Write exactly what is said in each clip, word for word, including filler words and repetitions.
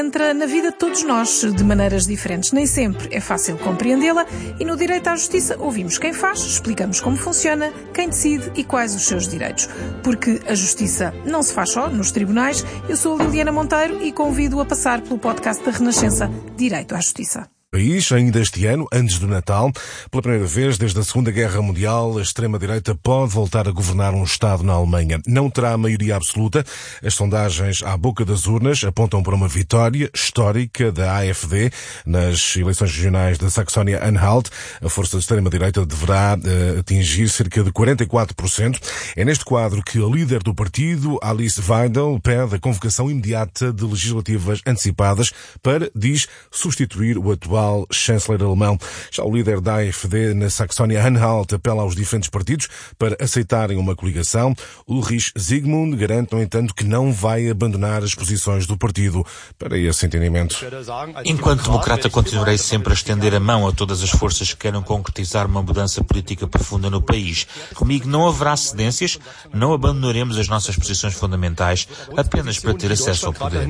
Entra na vida de todos nós, de maneiras diferentes. Nem sempre é fácil compreendê-la e no direito à justiça ouvimos quem faz, explicamos como funciona, quem decide e quais os seus direitos. Porque a justiça não se faz só nos tribunais. Eu sou a Liliana Monteiro e convido a passar pelo podcast da Renascença Direito à Justiça. País, ainda este ano, antes do Natal, pela primeira vez desde a Segunda Guerra Mundial, a extrema-direita pode voltar a governar um Estado na Alemanha. Não terá maioria absoluta. As sondagens à boca das urnas apontam para uma vitória histórica da A F D nas eleições regionais da Saxónia-Anhalt. A força da extrema-direita deverá uh, atingir cerca de quarenta e quatro por cento. É neste quadro que a líder do partido, Alice Weidel, pede a convocação imediata de legislativas antecipadas para, diz, substituir o atual chanceler alemão. Já o líder da A F D na Saxónia-Anhalt apela aos diferentes partidos para aceitarem uma coligação. Ulrich Zygmunt garante, no entanto, que não vai abandonar as posições do partido para esse entendimento. Enquanto democrata, continuarei sempre a estender a mão a todas as forças que queiram concretizar uma mudança política profunda no país. Comigo não haverá cedências, não abandonaremos as nossas posições fundamentais apenas para ter acesso ao poder.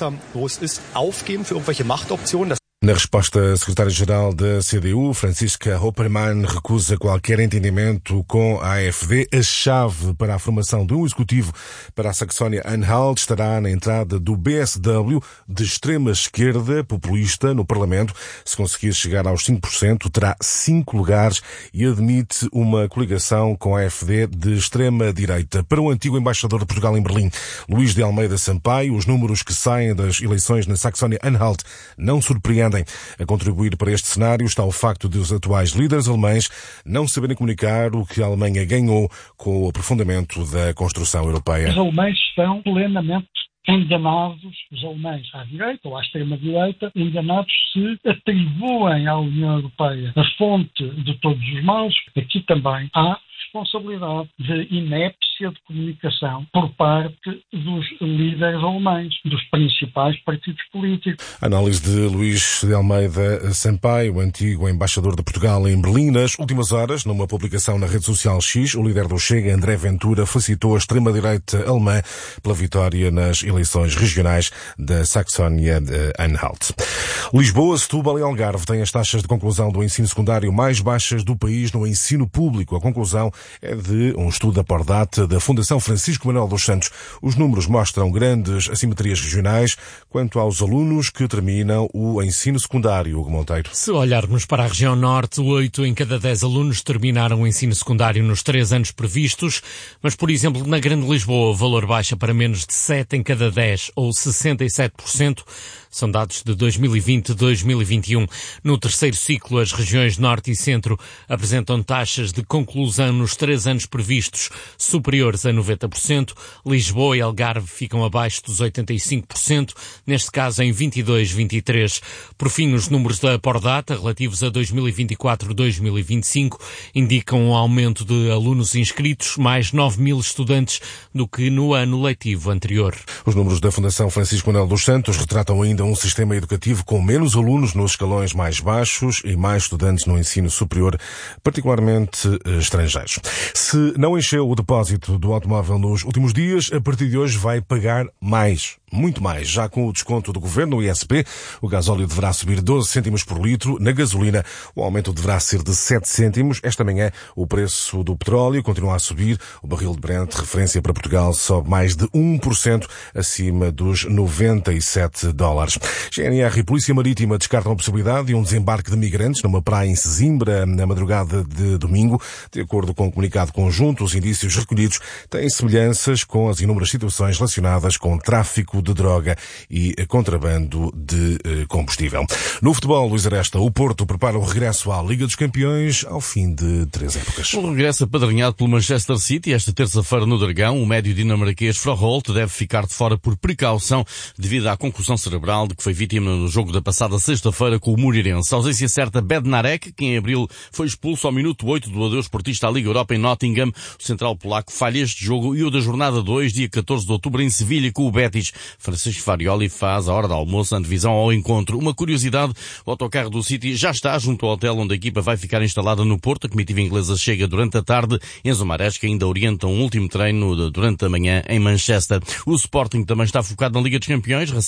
Na resposta, a secretária-geral da C D U, Franziska Hoppermann, recusa qualquer entendimento com a A F D. A chave para a formação de um executivo para a Saxónia-Anhalt estará na entrada do B S W, de extrema-esquerda populista, no Parlamento. Se conseguir chegar aos cinco por cento, terá cinco lugares e admite uma coligação com a A F D de extrema-direita. Para o antigo embaixador de Portugal em Berlim, Luís de Almeida Sampaio, os números que saem das eleições na Saxónia-Anhalt não surpreendem. A contribuir para este cenário está o facto de os atuais líderes alemães não saberem comunicar o que a Alemanha ganhou com o aprofundamento da construção europeia. Os alemães estão plenamente enganados, os alemães à direita ou à extrema-direita, enganados se atribuem à União Europeia a fonte de todos os males. Aqui também há responsabilidade de inépcia de comunicação por parte dos líderes alemães, dos principais partidos políticos. Análise de Luís de Almeida Sampaio, antigo embaixador de Portugal em Berlim. Nas últimas horas, numa publicação na rede social X, o líder do Chega, André Ventura, felicitou a extrema-direita alemã pela vitória nas eleições regionais da Saxónia-Anhalt. Lisboa, Setúbal e Algarve têm as taxas de conclusão do ensino secundário mais baixas do país no ensino público. A conclusão é de um estudo por data da Fundação Francisco Manuel dos Santos. Os números mostram grandes assimetrias regionais quanto aos alunos que terminam o ensino secundário. Hugo Monteiro. Se olharmos para a região norte, oito em cada dez alunos terminaram o ensino secundário nos três anos previstos, mas, por exemplo, na Grande Lisboa, o valor baixa para menos de sete em cada dez, ou sessenta e sete por cento. São dados de dois mil e vinte a dois mil e vinte e um. No terceiro ciclo, as regiões Norte e Centro apresentam taxas de conclusão nos três anos previstos superiores a noventa por cento. Lisboa e Algarve ficam abaixo dos oitenta e cinco por cento, neste caso em vinte e dois a vinte e três. Por fim, os números da Pordata, relativos a dois mil e vinte e quatro a dois mil e vinte e cinco, indicam um aumento de alunos inscritos, mais nove mil estudantes do que no ano letivo anterior. Os números da Fundação Francisco Manuel dos Santos retratam ainda um sistema educativo com menos alunos nos escalões mais baixos e mais estudantes no ensino superior, particularmente estrangeiros. Se não encheu o depósito do automóvel nos últimos dias, a partir de hoje vai pagar mais. Muito mais. Já com o desconto do Governo, o I S P, o gasóleo deverá subir doze cêntimos por litro. Na gasolina, o aumento deverá ser de sete cêntimos. Esta manhã, o preço do petróleo continua a subir. O barril de Brent, referência para Portugal, sobe mais de um por cento acima dos noventa e sete dólares. G N R e Polícia Marítima descartam a possibilidade de um desembarque de migrantes numa praia em Sesimbra na madrugada de domingo. De acordo com o comunicado conjunto, os indícios recolhidos têm semelhanças com as inúmeras situações relacionadas com tráfico de droga e contrabando de combustível. No futebol, Luís Aresta, o Porto prepara o regresso à Liga dos Campeões ao fim de três épocas. O regresso apadrinhado pelo Manchester City esta terça-feira no Dragão. O médio dinamarquês Froholt deve ficar de fora por precaução devido à concussão cerebral de que foi vítima no jogo da passada sexta-feira com o Moreirense. A ausência certa Bednarek, que em abril foi expulso ao minuto oito do adeus esportista à Liga Europa em Nottingham. O central polaco falha este jogo e o da jornada dois, dia catorze de outubro, em Sevilha, com o Betis. Francisco Farioli faz, à hora do almoço, a antevisão ao encontro. Uma curiosidade, o autocarro do City já está junto ao hotel onde a equipa vai ficar instalada no Porto. A comitiva inglesa chega durante a tarde. Enzo Maresca ainda orienta um último treino durante a manhã em Manchester. O Sporting também está focado na Liga dos Campeões.